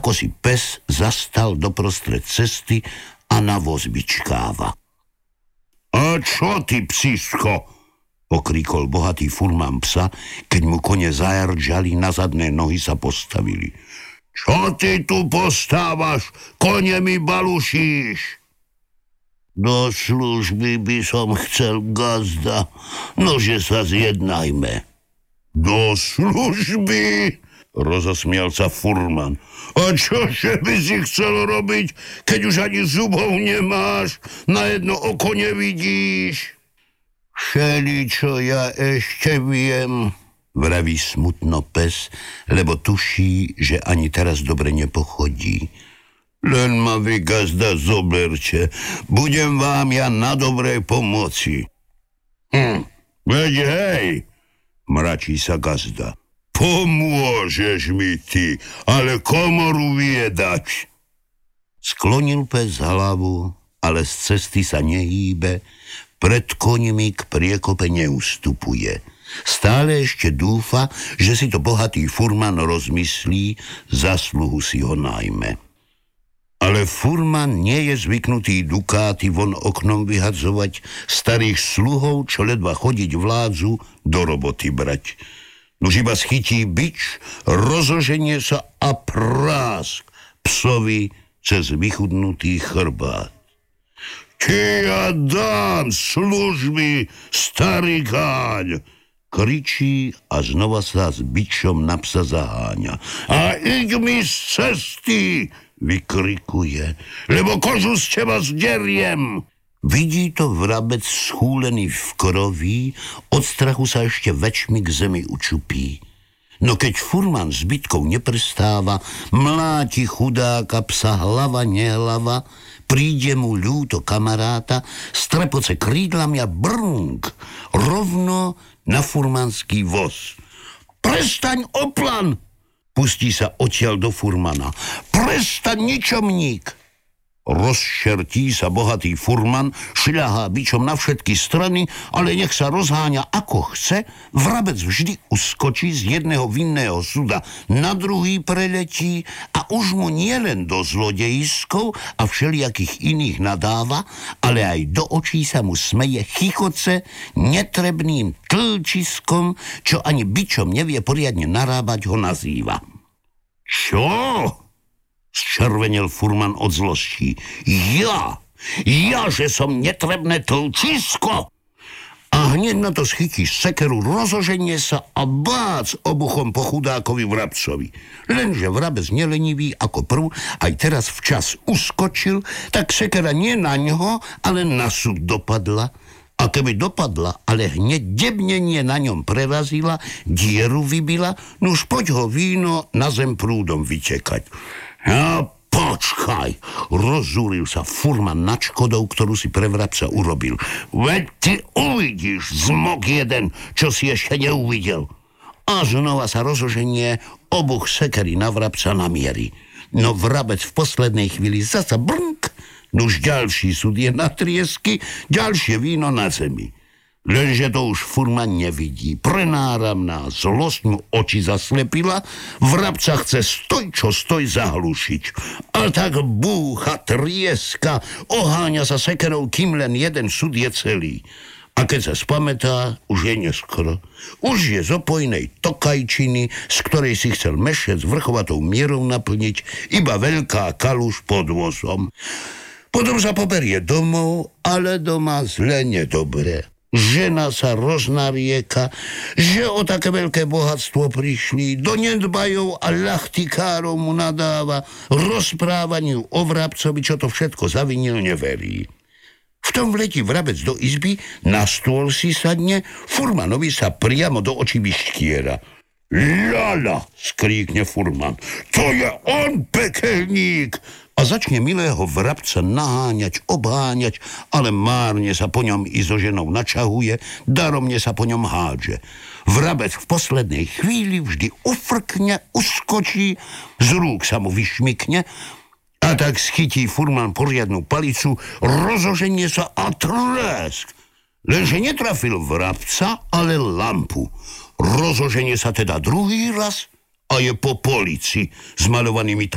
ako si pes zastal doprostred cesty a na voz vyčkáva. A čo ty, psisko? Okríkol bohatý furman psa, keď mu kone zajardžali, na zadné nohy sa postavili. Čo ty tu postávaš? Kone mi balušíš. Do služby by som chcel, gazda, nože sa zjednajme. Do služby? Rozosmial sa furman. A čože by si chcel robiť, keď už ani zubov nemáš, na jedno oko nevidíš? Všeličo ja ešte viem, vraví smutno pes, lebo tuší, že ani teraz dobre nepochodí. Len ma vy, gazda, zoberte, budem vám ja na dobrej pomoci. Veď hej, mračí sa gazda. Pomôžeš mi ty, ale komoru viedať. Sklonil pes hlavu, ale z cesty sa nehýbe, pred koňmi k priekope neustupuje. Stále ešte dúfa, že si to bohatý furman rozmyslí, zasluhu si ho najme. Ale furman nie je zvyknutý dukáty von oknom vyhadzovať, starých sluhov, čo ledva chodiť vládzu, do roboty brať. Nuž iba schytí bič, rozoženie sa a prásk psovi cez vychudnutý chrbát. Ty ja dám služby, starý káň, kričí a znova sa s bičom na psa zaháňa. A iď mi z cesty, vykrikuje, lebo kožu z teba zderiem. Vidí to vrabec schúlený v kroví, od strachu sa ešte väčšmi k zemi učupí. No keď furman s bitkou neprestáva, mláti chudáka psa hlava nehlava, príde mu ľúto kamaráta, strepoce krídlami a brnk, rovno na furmanský voz. Prestaň, oplan! Pustí sa odtiaľ do furmana. Prestaň, ničomník! Rozšertí sa bohatý furman, šľahá bičom na všetky strany, ale nech sa rozháňa ako chce, vrabec vždy uskočí z jedného vinného súda na druhý preletí a už mu nielen do zlodejiskov a všelijakých iných nadáva, ale aj do očí sa mu smeje chichoce netrebným tlčiskom, čo ani bičom nevie poriadne narábať, ho nazýva. Čo? Zčervenil furman od zlosti. Ja, že som netrebné tlčisko. A hneď na to schytí sekeru, rozoženie sa a bác obuchom po chudákovi vrabcovi. Lenže vrabec nelenivý ako prv, aj teraz včas uskočil, tak sekera nie na ňoho, ale na súd dopadla. A keby dopadla, ale hneď debnenie na ňom prerazila, dieru vybila, nuž poď ho víno na zem prúdom vytekať. Ja, počkaj, rozúril sa furman nad škodou, ktorú si pre vrabca urobil. Veď ty uvidíš, zmok jeden, čo si ešte neuvidel. A znova sa rozoženie, obuch sekery na vrabca namierí. No vrabec v poslednej chvíli zasa brnk, nuž ďalší súd je na triesky, ďalšie víno na zemi. Lenže to už furman nevidí. Prenáramná zlosť mu oči zaslepila, vrabca chce stoj čo stoj zahlušiť. A tak búcha, trieska, oháňa sa sekerou, kým len jeden súd je celý. A keď sa spamätá, už je neskoro. Už je z opojnej tokajčiny, z ktorej si chcel mešec vrchovatou mierou naplniť, iba veľká kaluž pod vozom. Potom sa poberie domov, ale doma zle nedobre. Žena sa roznarieka, že o také veľké bohatstvo prišli, do nedbajov a ľachtikárov mu nadáva, rozprávaniu o vrabcovi, čo to všetko zavinil, neverí. V tom vletí vrabec do izby, na stôl si sadne, furmanovi sa priamo do očí vyštiera. Lala, skríkne furman, to je on, pekelník! A začne milého vrabca naháňať, obháňať, ale márne sa po ňom i so ženou načahuje, daromne sa po ňom hádže. Vrabec v poslednej chvíli vždy ufrkne, uskočí, z rúk sa mu vyšmykne a tak schytí furman poriadnu palicu, rozoženie sa a tlesk. Lenže netrafil vrabca, ale lampu. Rozoženie sa teda druhý raz a je po polici s malovanými